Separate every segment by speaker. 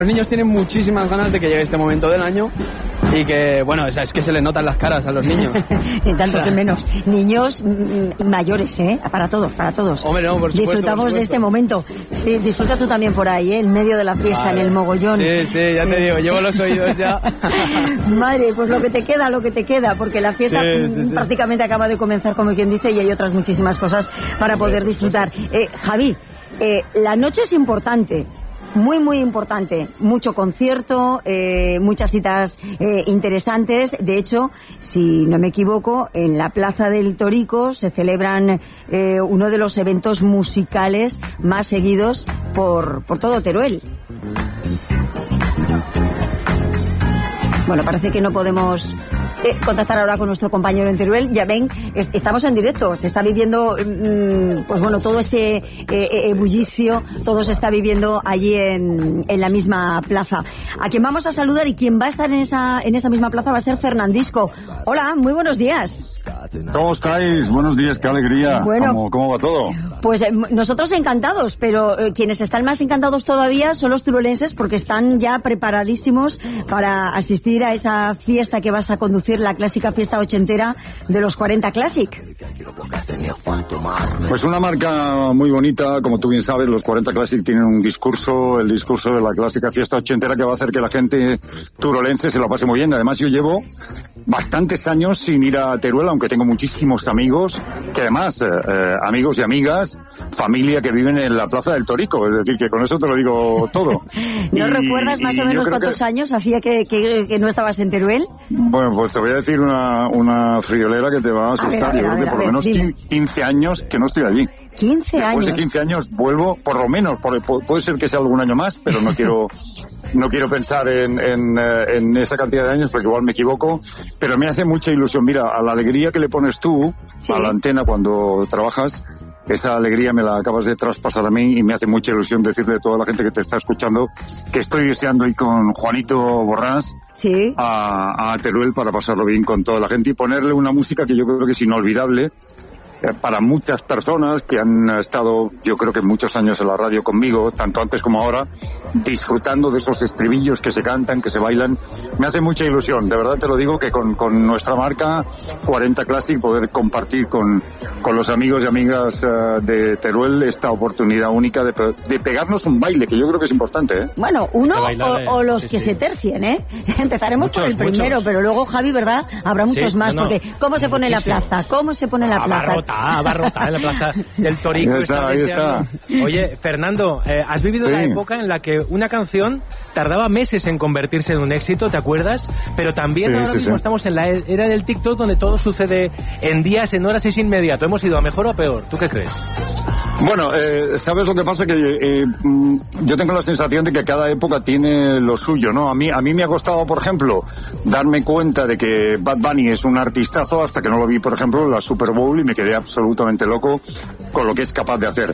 Speaker 1: Los niños tienen muchísimas ganas de que llegue este momento del año y que, bueno, es que se les notan las caras a los niños.
Speaker 2: Ni tanto que menos. Niños y mayores, ¿eh? Para todos.
Speaker 1: Hombre, no, por supuesto.
Speaker 2: Disfrutamos de este momento. Sí, disfruta tú también por ahí, ¿eh? En medio de la fiesta, vale. En el mogollón.
Speaker 1: Sí, ya te digo, llevo los oídos ya.
Speaker 2: Madre, pues lo que te queda, porque la fiesta prácticamente acaba de comenzar, como quien dice, y hay otras muchísimas cosas para poder disfrutar. Javi, la noche es importante. Muy, muy importante. Mucho concierto, muchas citas interesantes. De hecho, si no me equivoco, en la Plaza del Torico se celebran uno de los eventos musicales más seguidos por todo Teruel. Bueno, parece que no podemos contactar ahora con nuestro compañero en Teruel. Ya ven, estamos en directo, se está viviendo pues bueno, todo ese bullicio, todo se está viviendo allí en la misma plaza. A quien vamos a saludar y quien va a estar en esa misma plaza va a ser Fernandisco. Hola, muy buenos días.
Speaker 3: ¿Cómo estáis? Buenos días, qué alegría.
Speaker 2: Bueno,
Speaker 3: ¿Cómo va todo?
Speaker 2: Pues nosotros encantados, pero quienes están más encantados todavía son los turolenses, porque están ya preparadísimos para asistir a esa fiesta que vas a conducir, la clásica fiesta ochentera de los 40 Classic.
Speaker 3: Pues una marca muy bonita, como tú bien sabes, los 40 Classic tienen un discurso, el discurso de la clásica fiesta ochentera, que va a hacer que la gente turolense se lo pase muy bien. Además, yo llevo bastantes años sin ir a Teruel, aunque tengo muchísimos amigos, que además, amigos y amigas, familia que viven en la Plaza del Torico, es decir, que con eso te lo digo todo.
Speaker 2: ¿No recuerdas más o menos cuántos años hacía que no estabas en Teruel?
Speaker 3: Bueno, pues te voy a decir una friolera que te va a asustar. Yo creo que por lo menos 15 años que no estoy allí.
Speaker 2: 15 años.
Speaker 3: Después de 15 años vuelvo, por lo menos, puede ser que sea algún año más, pero no quiero pensar en esa cantidad de años porque igual me equivoco, pero me hace mucha ilusión. Mira, a la alegría que le pones tú a la antena cuando trabajas, esa alegría me la acabas de traspasar a mí y me hace mucha ilusión decirle a toda la gente que te está escuchando que estoy deseando ir con Juanito Borrás a Teruel para pasarlo bien con toda la gente y ponerle una música que yo creo que es inolvidable para muchas personas que han estado, yo creo que muchos años en la radio conmigo, tanto antes como ahora, disfrutando de esos estribillos que se cantan, que se bailan. Me hace mucha ilusión, de verdad te lo digo, que con nuestra marca 40 Classic poder compartir con los amigos y amigas de Teruel esta oportunidad única de pegarnos un baile, que yo creo que es importante, ¿eh?
Speaker 2: Bueno, uno o los que se tercien, ¿eh? Empezaremos por el primero, pero luego, Javi, ¿verdad? Habrá muchos más, porque ¿cómo se pone la plaza? ¿Cómo se pone la plaza?
Speaker 4: Abarrotada en la Plaza del Torico.
Speaker 3: Ahí está.
Speaker 4: Oye, Fernando, has vivido la época en la que una canción tardaba meses en convertirse en un éxito, ¿te acuerdas? Pero también ahora mismo estamos en la era del TikTok, donde todo sucede en días, en horas, y es inmediato. ¿Hemos ido a mejor o a peor? ¿Tú qué crees?
Speaker 3: Bueno, ¿sabes lo que pasa? Que yo tengo la sensación de que cada época tiene lo suyo, ¿no? A mí me ha costado, por ejemplo, darme cuenta de que Bad Bunny es un artistazo hasta que no lo vi, por ejemplo, en la Super Bowl y me quedé absolutamente loco con lo que es capaz de hacer.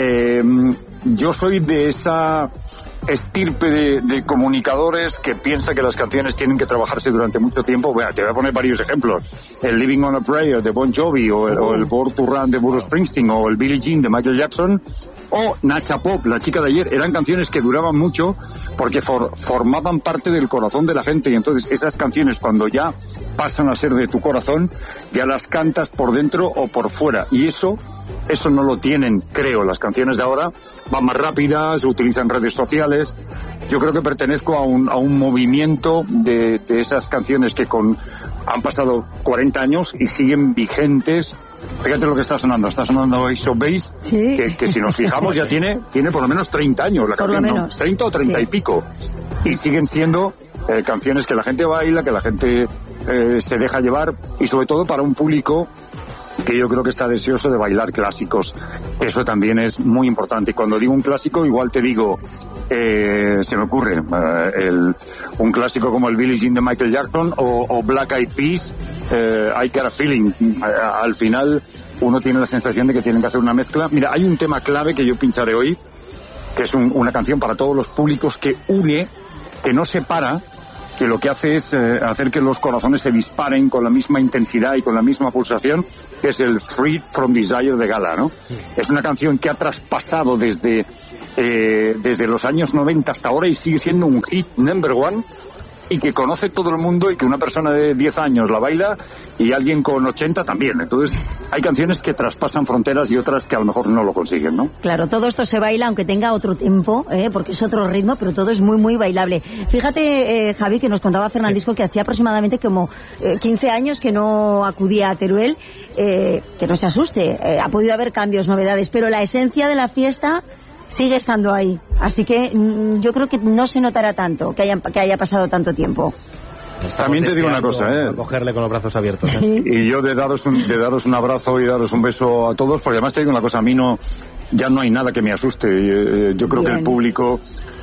Speaker 3: Yo soy de esa estirpe de comunicadores que piensa que las canciones tienen que trabajarse durante mucho tiempo. Bueno, te voy a poner varios ejemplos. El Living on a Prayer de Bon Jovi, o el Born to Run de Bruce Springsteen, o el Billie Jean de Michael Jackson, o Nacha Pop, la chica de ayer. Eran canciones que duraban mucho porque formaban parte del corazón de la gente, y entonces esas canciones, cuando ya pasan a ser de tu corazón, ya las cantas por dentro o por fuera, y eso no lo tienen, creo. Las canciones de ahora van más rápidas, utilizan redes sociales. Yo creo que pertenezco a un movimiento de esas canciones que han pasado 40 años y siguen vigentes. Fíjate lo que está sonando Ace of Base, que si nos fijamos ya tiene por lo menos 30 años la canción, ¿no? 30 o 30 y pico. Y siguen siendo canciones que la gente baila, que la gente se deja llevar, y sobre todo para un público que yo creo que está deseoso de bailar clásicos. Eso también es muy importante. Y cuando digo un clásico, igual te digo, se me ocurre un clásico como el Billie Jean de Michael Jackson o Black Eyed Peas, I Got a Feeling. Al final uno tiene la sensación de que tienen que hacer una mezcla. Mira, hay un tema clave que yo pincharé hoy, que es una canción para todos los públicos, que une, que no separa, que lo que hace es hacer que los corazones se disparen con la misma intensidad y con la misma pulsación, que es el Free From Desire de Gala, ¿no? Es una canción que ha traspasado desde los años 90 hasta ahora y sigue siendo un hit number one, y que conoce todo el mundo, y que una persona de 10 años la baila y alguien con 80 también. Entonces hay canciones que traspasan fronteras y otras que a lo mejor no lo consiguen, ¿no?
Speaker 2: Claro, todo esto se baila aunque tenga otro tempo, porque es otro ritmo, pero todo es muy, muy bailable. Fíjate, Javi, que nos contaba Fernandisco que hacía aproximadamente como 15 años que no acudía a Teruel, que no se asuste, ha podido haber cambios, novedades, pero la esencia de la fiesta sigue estando ahí, así que yo creo que no se notará tanto que haya pasado tanto tiempo.
Speaker 3: También te digo una cosa,
Speaker 4: cogerle con los brazos abiertos.
Speaker 2: Sí.
Speaker 3: Y yo de daros un abrazo y daros un beso a todos, porque además te digo una cosa, a mí ya no hay nada que me asuste. Yo creo
Speaker 2: Bien.
Speaker 3: que el público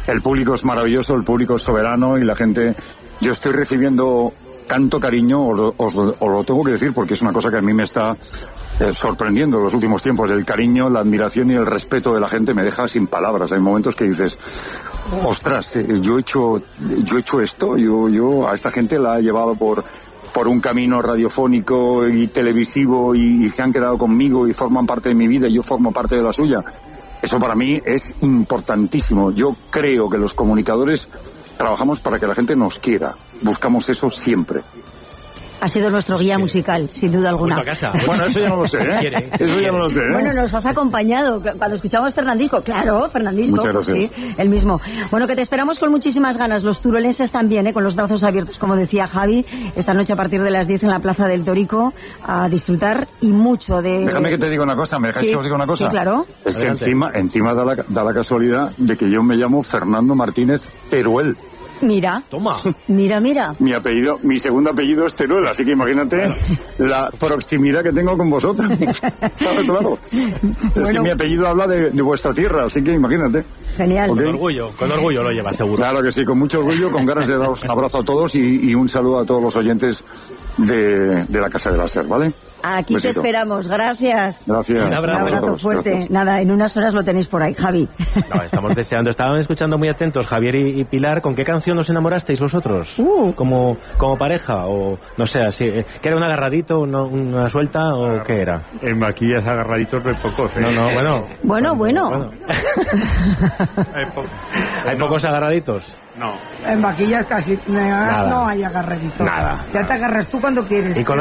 Speaker 3: es maravilloso, el público es soberano, y la gente, yo estoy recibiendo tanto cariño, os lo tengo que decir, porque es una cosa que a mí me está sorprendiendo en los últimos tiempos. El cariño, la admiración y el respeto de la gente me deja sin palabras. Hay momentos que dices, ostras, yo he hecho esto, yo a esta gente la he llevado por un camino radiofónico y televisivo, y se han quedado conmigo y forman parte de mi vida, y yo formo parte de la suya. Eso para mí es importantísimo. Yo creo que los comunicadores trabajamos para que la gente nos quiera. Buscamos eso siempre.
Speaker 2: Ha sido nuestro guía musical, sin duda alguna.
Speaker 4: A casa.
Speaker 3: Bueno, eso ya no lo sé, Eso ya no lo sé,
Speaker 2: Bueno, nos has acompañado cuando escuchamos Fernandisco. Claro, Fernandisco.
Speaker 3: Muchas gracias.
Speaker 2: Sí, el mismo. Bueno, que te esperamos con muchísimas ganas. Los turolenses también, con los brazos abiertos, como decía Javi, esta noche a partir de las 10 en la Plaza del Torico, a disfrutar y mucho de...
Speaker 3: Déjame que te diga una cosa, ¿me dejáis que os diga una cosa?
Speaker 2: Sí, claro.
Speaker 3: Es que
Speaker 4: Adelante.
Speaker 3: encima da la casualidad de que yo me llamo Fernando Martínez Teruel.
Speaker 2: Mira.
Speaker 4: Toma.
Speaker 2: Mira.
Speaker 3: Mi segundo apellido es Teruel, así que imagínate la proximidad que tengo con vosotros. Claro. Es que mi apellido habla de vuestra tierra, así que imagínate.
Speaker 2: Genial.
Speaker 3: Ok.
Speaker 4: Con orgullo lo lleva, seguro.
Speaker 3: Claro que sí, con mucho orgullo, con ganas de daros un abrazo a todos y un saludo a todos los oyentes de la Casa de la SER, ¿vale?
Speaker 2: Aquí te
Speaker 3: Besito.
Speaker 2: esperamos. Gracias.
Speaker 3: Gracias.
Speaker 2: Un abrazo
Speaker 3: Vosotros,
Speaker 2: fuerte.
Speaker 3: gracias.
Speaker 2: Nada, en unas horas lo tenéis por ahí, Javi.
Speaker 4: No, estamos deseando. Estaban escuchando muy atentos Javier y Pilar. ¿Con qué canción os enamorasteis vosotros? ¿Como pareja? O no sé, así, ¿que era un agarradito, una suelta o qué era?
Speaker 5: En vaquillas agarraditos de pocos, ¿eh?
Speaker 4: No, bueno. ¿Hay
Speaker 5: No.
Speaker 4: pocos agarraditos?
Speaker 5: No.
Speaker 6: En vaquillas casi
Speaker 4: Nada.
Speaker 6: no hay agarraditos.
Speaker 4: Nada.
Speaker 6: Ya te agarras tú cuando quieres.
Speaker 4: Y con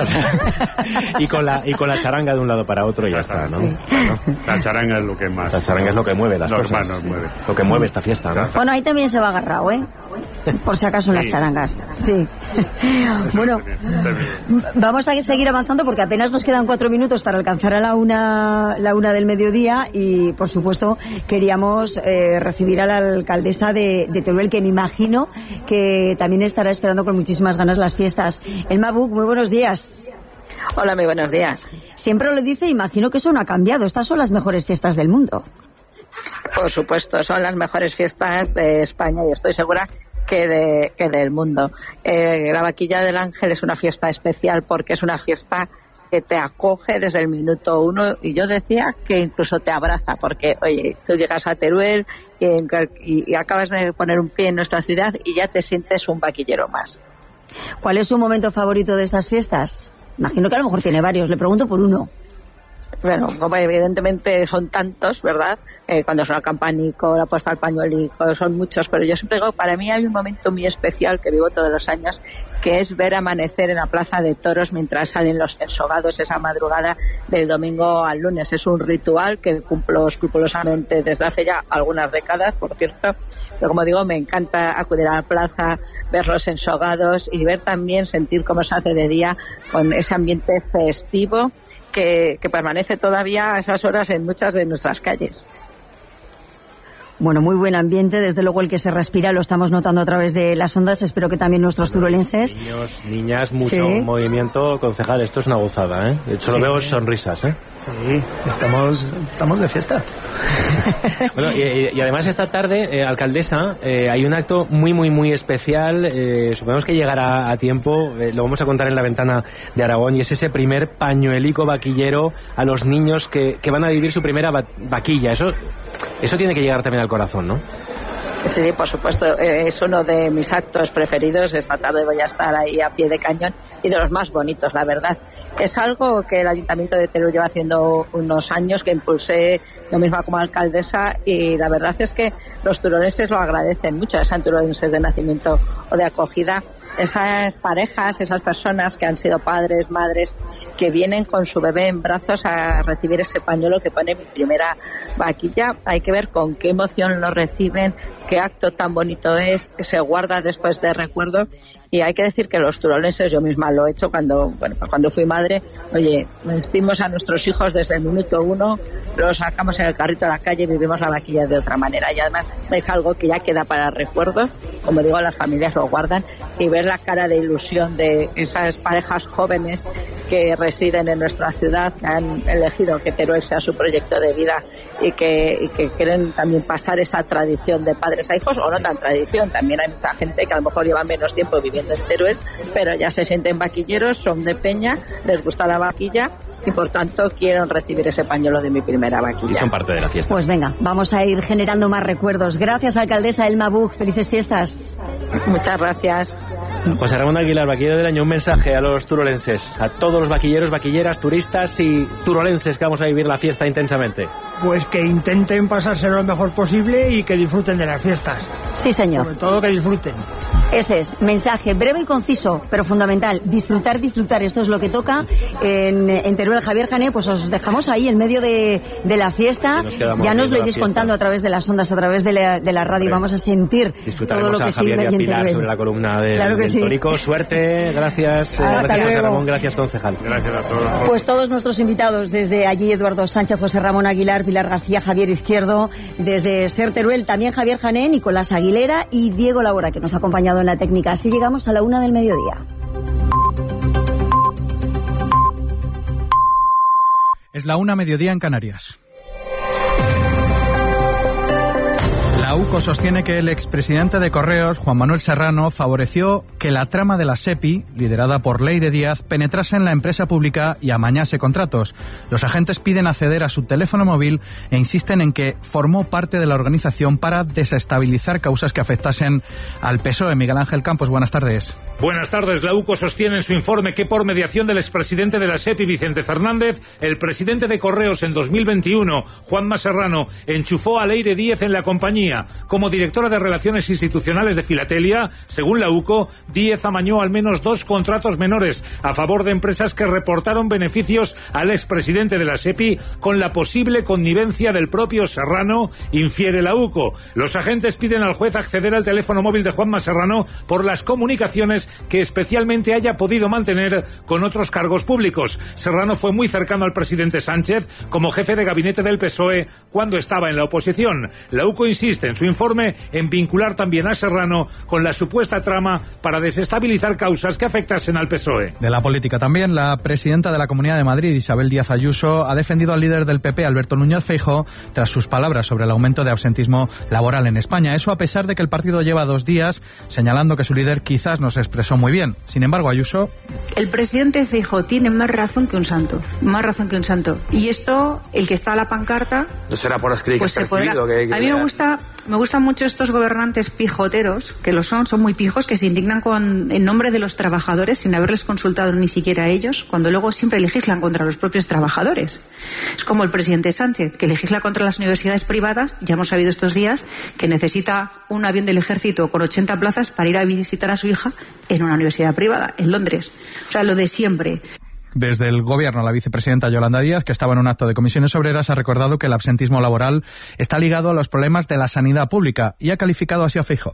Speaker 4: la charanga de un lado para otro y ya está, ¿no?
Speaker 6: Sí.
Speaker 4: Claro.
Speaker 5: La charanga es lo que más.
Speaker 4: La charanga es lo que mueve las
Speaker 5: Lo que
Speaker 4: cosas.
Speaker 5: más nos mueve.
Speaker 4: Lo que mueve esta fiesta, ¿no?
Speaker 2: Bueno, ahí también se va agarrado, por si acaso en las
Speaker 5: Sí.
Speaker 2: charangas. Sí. Bueno,
Speaker 5: Está bien.
Speaker 2: vamos a seguir avanzando porque apenas nos quedan 4 minutos para alcanzar a la una del mediodía y, por supuesto, queríamos recibir a la alcaldesa de Teruel, que me imagino que también estará esperando con muchísimas ganas las fiestas. Elma Buch, muy buenos días.
Speaker 7: Hola, muy buenos días.
Speaker 2: Siempre lo dice, imagino que eso no ha cambiado. Estas son las mejores fiestas del mundo.
Speaker 7: Por supuesto, son las mejores fiestas de España y estoy segura que del mundo. La Vaquilla del Ángel es una fiesta especial porque es una fiesta que te acoge desde el minuto 1 y yo decía que incluso te abraza porque, oye, tú llegas a Teruel y acabas de poner un pie en nuestra ciudad y ya te sientes un vaquillero más.
Speaker 2: ¿Cuál es su momento favorito de estas fiestas? Imagino que a lo mejor tiene varios, le pregunto por uno.
Speaker 7: Bueno, como evidentemente son tantos, ¿verdad? Cuando suena el campanico, la puesta al pañuelico, son muchos, pero yo siempre digo, para mí hay un momento muy especial que vivo todos los años, que es ver amanecer en la Plaza de Toros mientras salen los ensogados esa madrugada del domingo al lunes. Es un ritual que cumplo escrupulosamente desde hace ya algunas décadas, por cierto, pero como digo, me encanta acudir a la plaza, ver los ensogados y ver también, sentir cómo se hace de día con ese ambiente festivo que permanece todavía a esas horas en muchas de nuestras calles.
Speaker 2: Bueno, muy buen ambiente, desde luego el que se respira lo estamos notando a través de las ondas, espero que también nuestros turolenses.
Speaker 4: Niños, niñas, mucho
Speaker 2: Sí.
Speaker 4: movimiento, concejal, esto es una gozada, ¿eh? De hecho, lo veo sonrisas, ¿eh?
Speaker 1: Sí, estamos de fiesta.
Speaker 4: Bueno, y además esta tarde, alcaldesa, hay un acto muy, muy, muy especial, suponemos que llegará a tiempo, lo vamos a contar en la ventana de Aragón, y es ese primer pañuelico vaquillero a los niños que van a vivir su primera vaquilla. Eso tiene que llegar también al corazón, ¿no?
Speaker 7: Sí, por supuesto, es uno de mis actos preferidos. Esta tarde voy a estar ahí a pie de cañón y de los más bonitos, la verdad. Es algo que el Ayuntamiento de Teruel lleva haciendo unos años, que impulsé yo misma como alcaldesa, y la verdad es que los turolenses lo agradecen mucho, sean turolenses de nacimiento o de acogida. Esas parejas, esas personas que han sido padres, madres, que vienen con su bebé en brazos a recibir ese pañuelo que pone mi primera vaquilla, hay que ver con qué emoción lo reciben, qué acto tan bonito es, que se guarda después de recuerdo. Y hay que decir que los turolenses, yo misma lo he hecho cuando fui madre, oye, vestimos a nuestros hijos desde el minuto 1, los sacamos en el carrito a la calle y vivimos la vaquilla de otra manera. Y además es algo que ya queda para recuerdos, como digo, las familias lo guardan, y ver la cara de ilusión de esas parejas jóvenes que residen en nuestra ciudad, que han elegido que Teruel sea su proyecto de vida y que quieren también pasar esa tradición de padres a hijos, o no tan tradición. También hay mucha gente que a lo mejor lleva menos tiempo viviendo en Teruel, pero ya se sienten vaquilleros, son de Peña, les gusta la vaquilla y por tanto quieren recibir ese pañuelo de mi primera vaquilla.
Speaker 4: Y son parte de la fiesta.
Speaker 2: Pues venga, vamos a ir generando más recuerdos. Gracias, alcaldesa Elma Buch. Felices fiestas.
Speaker 7: Muchas gracias.
Speaker 4: José Ramón Aguilar, vaquillero del año, un mensaje a los turolenses, a todos los vaquilleros, vaquilleras, turistas y turolenses que vamos a vivir la fiesta intensamente.
Speaker 8: Pues que intenten pasárselo lo mejor posible y que disfruten de las fiestas.
Speaker 2: Sí, señor.
Speaker 8: Sobre todo que disfruten.
Speaker 2: Ese es, mensaje breve y conciso, pero fundamental. Disfrutar. Esto es lo que toca en Teruel. Javier Jané, pues os dejamos ahí en medio de la fiesta. Ya nos lo iréis contando a través de las ondas, a través de la radio. Sí. Vamos a sentir todo lo que sirve en Teruel.
Speaker 4: Sobre la columna del Tórico. Suerte, gracias. Gracias, José Ramón, gracias, concejal.
Speaker 5: Gracias a todos.
Speaker 2: Pues todos nuestros invitados, desde allí Eduardo Sánchez, José Ramón Aguilar, Pilar García, Javier Izquierdo, desde Ser Teruel también Javier Jané, Nicolás Aguilera y Diego Labora, que nos ha acompañado en la técnica. Así llegamos a la 1 del mediodía.
Speaker 9: Es la 1 mediodía en Canarias. La UCO sostiene que el expresidente de Correos, Juan Manuel Serrano, favoreció que la trama de la SEPI, liderada por Leire Díaz, penetrase en la empresa pública y amañase contratos. Los agentes piden acceder a su teléfono móvil e insisten en que formó parte de la organización para desestabilizar causas que afectasen al PSOE. Miguel Ángel Campos, buenas tardes.
Speaker 10: Buenas tardes. La UCO sostiene en su informe que por mediación del expresidente de la SEPI, Vicente Fernández, el presidente de Correos en 2021, Juanma Serrano, enchufó a Leire Díaz en la compañía. Como directora de Relaciones Institucionales de Filatelia, según la UCO, Díaz amañó al menos 2 contratos menores a favor de empresas que reportaron beneficios al expresidente de la SEPI con la posible connivencia del propio Serrano, infiere la UCO. Los agentes piden al juez acceder al teléfono móvil de Juanma Serrano por las comunicaciones que especialmente haya podido mantener con otros cargos públicos. Serrano fue muy cercano al presidente Sánchez como jefe de gabinete del PSOE cuando estaba en la oposición. La UCO insiste en su informe en vincular también a Serrano con la supuesta trama para desestabilizar causas que afectasen al PSOE.
Speaker 9: De la política también, la presidenta de la Comunidad de Madrid, Isabel Díaz Ayuso, ha defendido al líder del PP, Alberto Núñez Feijóo, tras sus palabras sobre el aumento de absentismo laboral en España. Eso a pesar de que el partido lleva 2 días señalando que su líder quizás no se expresó muy bien. Sin embargo, Ayuso...
Speaker 11: El presidente Feijóo tiene más razón que un santo. Más razón que un santo. Y esto, el que está a la pancarta...
Speaker 12: No será por escrito,
Speaker 11: pues percibido que... A mí me gustan mucho estos gobernantes pijoteros, que lo son muy pijos, que se indignan en nombre de los trabajadores sin haberles consultado ni siquiera a ellos, cuando luego siempre legislan contra los propios trabajadores. Es como el presidente Sánchez, que legisla contra las universidades privadas. Ya hemos sabido estos días que necesita un avión del ejército con 80 plazas para ir a visitar a su hija en una universidad privada, en Londres. O sea, lo de siempre.
Speaker 9: Desde el Gobierno, la vicepresidenta Yolanda Díaz, que estaba en un acto de Comisiones Obreras, ha recordado que el absentismo laboral está ligado a los problemas de la sanidad pública y ha calificado así a Feijóo.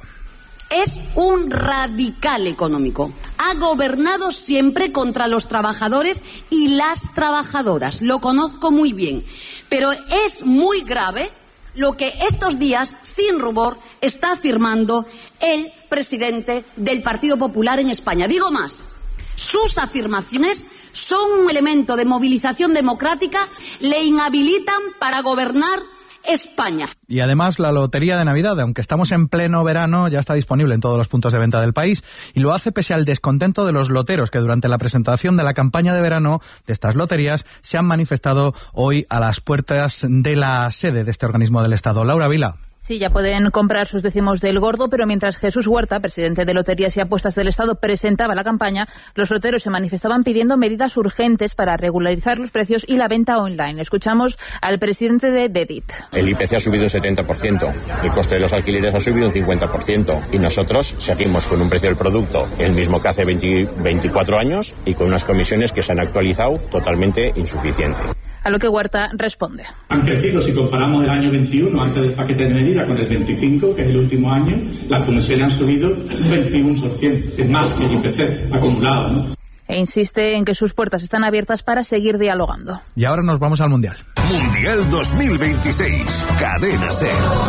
Speaker 13: Es un radical económico. Ha gobernado siempre contra los trabajadores y las trabajadoras. Lo conozco muy bien. Pero es muy grave lo que estos días, sin rubor, está afirmando el presidente del Partido Popular en España. Digo más, sus afirmaciones son un elemento de movilización democrática, le inhabilitan para gobernar España.
Speaker 9: Y además la lotería de Navidad, aunque estamos en pleno verano, ya está disponible en todos los puntos de venta del país y lo hace pese al descontento de los loteros que durante la presentación de la campaña de verano de estas loterías se han manifestado hoy a las puertas de la sede de este organismo del Estado. Laura Vila.
Speaker 12: Sí, ya pueden comprar sus décimos del gordo, pero mientras Jesús Huerta, presidente de Loterías y Apuestas del Estado, presentaba la campaña, los loteros se manifestaban pidiendo medidas urgentes para regularizar los precios y la venta online. Escuchamos al presidente de Debit.
Speaker 14: El IPC ha subido un 70%, el coste de los alquileres ha subido un 50% y nosotros seguimos con un precio del producto el mismo que hace 24 años y con unas comisiones que se han actualizado totalmente insuficientes.
Speaker 12: A lo que Huerta responde.
Speaker 15: Han crecido, si comparamos el año 21, antes del paquete de medidas, con el 25, que es el último año, las comisiones han subido un 21%. Es más que el IPC acumulado, ¿no?
Speaker 12: E insiste en que sus puertas están abiertas para seguir dialogando.
Speaker 9: Y ahora nos vamos al Mundial.
Speaker 16: Mundial 2026, Cadena SER.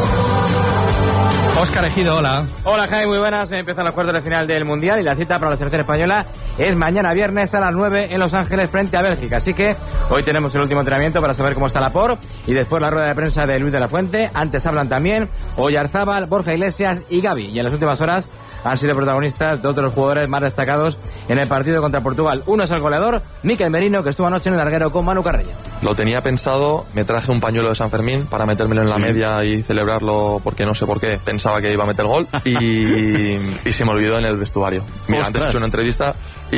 Speaker 9: Óscar Ejido, hola.
Speaker 17: Hola, Jaime, muy buenas. Empiezan los cuartos de final del Mundial y la cita para la selección española es mañana viernes a las 9 en Los Ángeles frente a Bélgica. Así que hoy tenemos el último entrenamiento para saber cómo está Laporte y después la rueda de prensa de Luis de la Fuente. Antes hablan también Oyarzábal, Borja Iglesias y Gavi. Y en las últimas horas han sido protagonistas dos de los jugadores más destacados en el partido contra Portugal. Uno es el goleador, Mikel Merino, que estuvo anoche en el larguero con Manu Carreño.
Speaker 18: Lo tenía pensado, me traje un pañuelo de San Fermín para metérmelo en la media y celebrarlo porque no sé por qué, pensaba que iba a meter gol y se me olvidó en el vestuario. Mira, antes he hecho una entrevista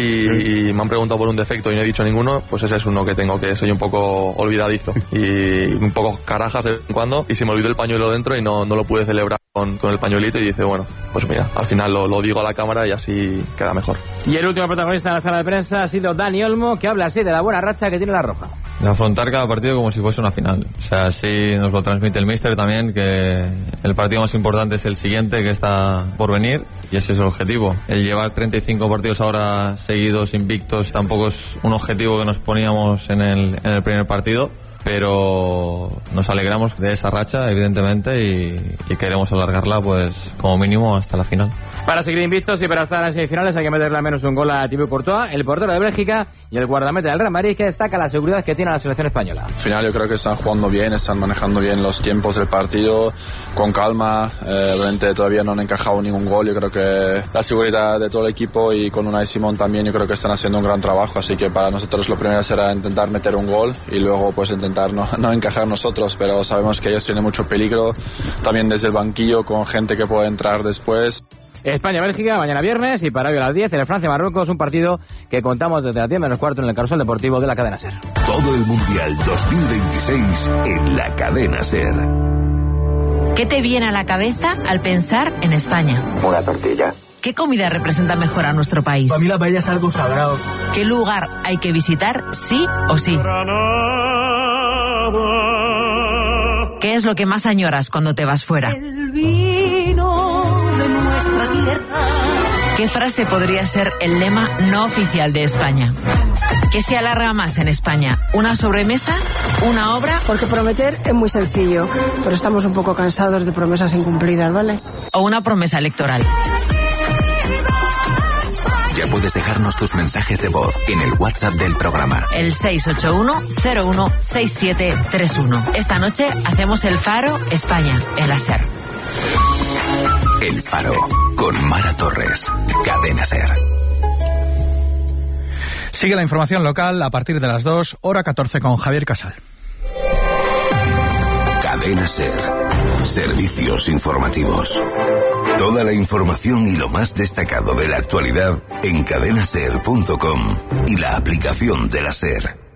Speaker 18: y me han preguntado por un defecto y no he dicho ninguno, pues ese es uno que tengo, que soy un poco olvidadizo y un poco carajas de vez en cuando y se me olvidó el pañuelo dentro y no lo pude celebrar con el pañuelito y dice, bueno, pues mira, al final lo digo a la cámara y así queda mejor.
Speaker 17: Y el último protagonista de la sala de prensa ha sido Dani Olmo, que habla así de la buena racha que tiene la Roja.
Speaker 19: De afrontar cada partido como si fuese una final. O sea, así nos lo transmite el míster también, que el partido más importante es el siguiente, que está por venir, y ese es el objetivo. El llevar 35 partidos ahora seguidos, invictos, tampoco es un objetivo que nos poníamos en el primer partido, pero nos alegramos de esa racha, evidentemente, y queremos alargarla, pues, como mínimo hasta la final.
Speaker 17: Para seguir invictos y para estar en semifinales hay que meterle al menos un gol a Thibaut Courtois, el portero de Bélgica y el guardameta del Real Madrid, que destaca la seguridad que tiene la selección española.
Speaker 20: Al final yo creo que están jugando bien, están manejando bien los tiempos del partido, con calma, obviamente todavía no han encajado ningún gol, yo creo que la seguridad de todo el equipo y con Unai Simón también yo creo que están haciendo un gran trabajo, así que para nosotros lo primero será intentar meter un gol y luego pues intentar no encajar nosotros, pero sabemos que ellos tienen mucho peligro, también desde el banquillo con gente que puede entrar después.
Speaker 17: España-Bélgica, mañana viernes, y para hoy a las 10 en el Francia-Marruecos, un partido que contamos desde las 10 menos cuarto en el Carrusel Deportivo de la Cadena SER.
Speaker 16: Todo el Mundial 2026 en la Cadena SER.
Speaker 21: ¿Qué te viene a la cabeza al pensar en España?
Speaker 22: Una tortilla.
Speaker 21: ¿Qué comida representa mejor a nuestro país?
Speaker 22: Para mí la paella es algo sagrado.
Speaker 21: ¿Qué lugar hay que visitar sí o sí? ¿Qué es lo que más añoras cuando te vas fuera?
Speaker 23: El vino de nuestra tierra.
Speaker 21: ¿Qué frase podría ser el lema no oficial de España? ¿Qué se alarga más en España? ¿Una sobremesa? ¿Una obra?
Speaker 6: Porque prometer es muy sencillo, pero estamos un poco cansados de promesas incumplidas, ¿vale?
Speaker 21: ¿O una promesa electoral?
Speaker 24: Ya puedes dejarnos tus mensajes de voz en el WhatsApp del programa.
Speaker 21: El 681-016731. Esta noche hacemos el Faro España en la SER.
Speaker 24: El Faro con Mara Torres. Cadena SER.
Speaker 9: Sigue la información local a partir de las 2, hora 14 con Javier Casal.
Speaker 16: Cadena SER. Servicios informativos. Toda la información y lo más destacado de la actualidad en cadenaser.com y la aplicación de la SER.